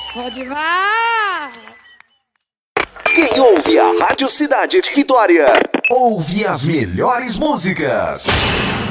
Pode vá! Quem ouve a Rádio Cidade de Vitória, ouve as melhores músicas.